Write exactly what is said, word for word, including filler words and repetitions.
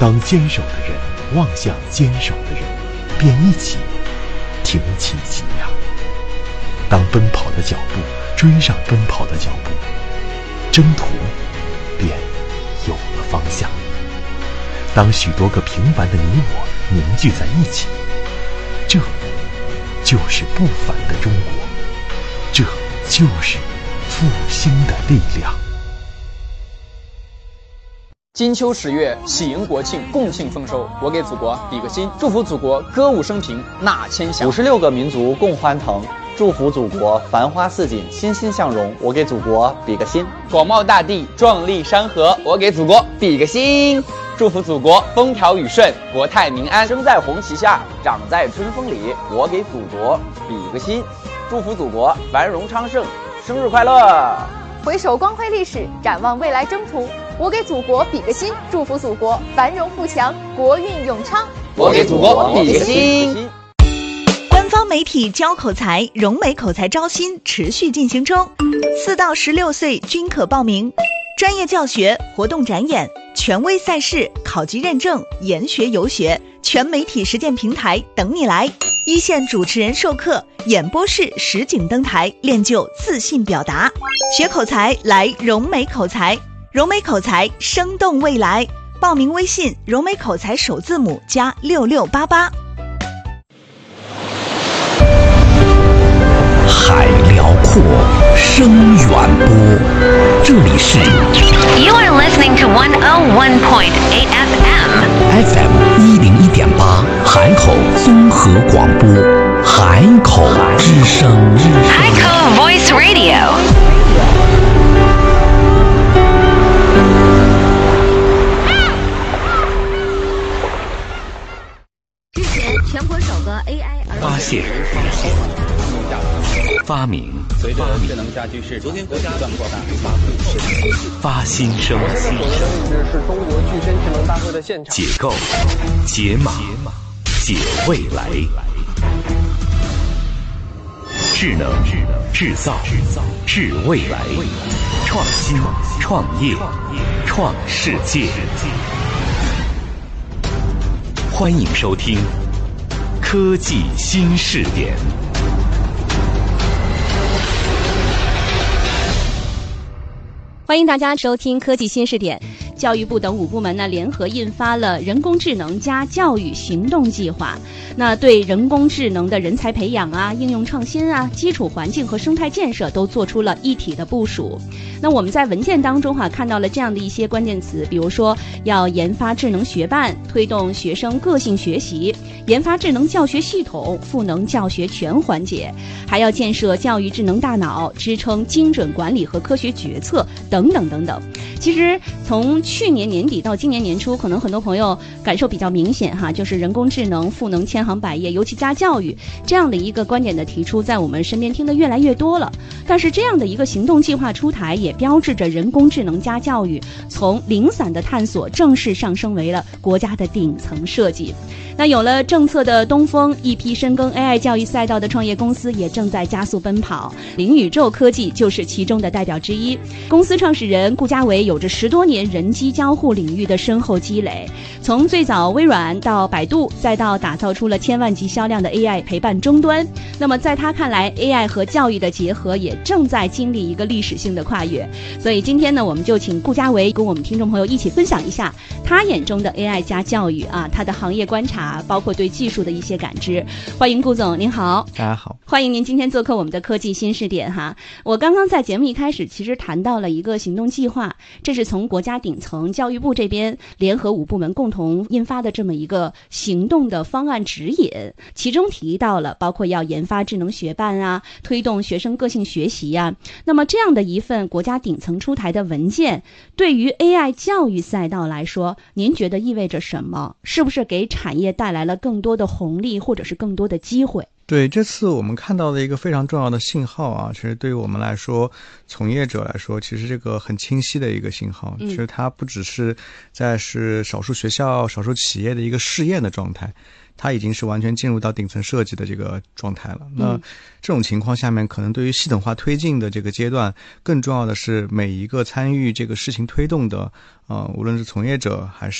当坚守的人望向坚守的人，便一起挺起脊梁；当奔跑的脚步追上奔跑的脚步，征途便有了方向。当许多个平凡的你我凝聚在一起，这就是不凡的中国，这就是复兴的力量。 金秋十月，喜迎国庆，共庆丰收。我给祖国比个心，祝福祖国歌舞升平，纳千祥。 五十六个民族共欢腾，祝福祖国繁花似锦，欣欣向荣。我给祖国比个心。 广袤大地，壮丽山河。我给祖国比个心，祝福祖国风调雨顺，国泰民安。 生在红旗下，长在春风里。我给祖国比个心，祝福祖国繁荣昌盛，生日快乐！ 回首光辉历史，展望未来征途，我给祖国比个心，祝福祖国繁荣富强，国运永昌。 我给祖国比个心。 官方媒体教口才，融美口才招新持续进行中，四到十六岁均可报名。专业教学、活动展演、权威赛事、考级认证、研学游学，全媒体实践平台等你来。一线主持人授课，演播室实景登台，练就自信表达。学口才来融美口才，融美口才生动未来。报名微信融美口才首字母加六六八八。 海辽阔，声远播，这里是 You are listening to one oh one point eight F M F M 一零一点八，海口综合广播，海口之声， 海口 Voice Radio。 之前全国首个 A I 儿发现。发明， 随着智能家居市场不断扩大， 发新生， 这里是中国具身智能大会的现场。 解构，解码，解未来。智能，制造，制未来。创新，创业，创世界。欢迎收听科技新视点。 欢迎大家收听科技新视点。教育部等五部门呢联合印发了人工智能加教育行动计划，那对人工智能的人才培养啊、应用创新啊、基础环境和生态建设都做出了一体的部署。那我们在文件当中哈、啊、看到了这样的一些关键词，比如说要研发智能学伴，推动学生个性学习，研发智能教学系统，赋能教学全环节，还要建设教育智能大脑，支撑精准管理和科学决策等等等等。其实从去年年底到今年年初，可能很多朋友感受比较明显哈，就是人工智能赋能千行百业，尤其加教育这样的一个观点的提出，在我们身边听得越来越多了。但是这样的一个行动计划出台，也标志着人工智能加教育从零散的探索正式上升为了国家的顶层设计。那有了政策的东风，一批深耕 A I 教育赛道的创业公司也正在加速奔跑，零宇宙科技就是其中的代表之一。公司创始人顾家伟有着十多年人机交互领域的深厚积累，从最早微软到百度，再到打造出了千万级销量的 A I 陪伴终端。那么在他看来， A I 和教育的结合也正在经历一个历史性的跨越。所以今天呢，我们就请顾家伟跟我们听众朋友一起分享一下他眼中的 A I 加教育啊，他的行业观察，包括对技术的一些感知。欢迎顾总，您好。 大家好， 欢迎您今天做客我们的科技新视点哈。我刚刚在节目一开始其实谈到了一个行动计划，这是从国家顶层教育部这边联合五部门共同印发的这么一个行动的方案指引，其中提到了包括要研发智能学伴啊，推动学生个性学习啊。那么这样的一份国家顶层出台的文件，对于 A I 教育赛道来说，您觉得意味着什么？是不是给产业带来了更多的红利，或者是更多的机会？ 对，这次我们看到的一个非常重要的信号啊，其实对于我们来说，从业者来说，其实这个很清晰的一个信号， 嗯、 其实它不只是在是少数学校、少数企业的一个试验的状态，它已经是完全进入到顶层设计的这个状态了。那这种情况下面，可能对于系统化推进的这个阶段，更重要的是每一个参与这个事情推动的，呃，无论是从业者还是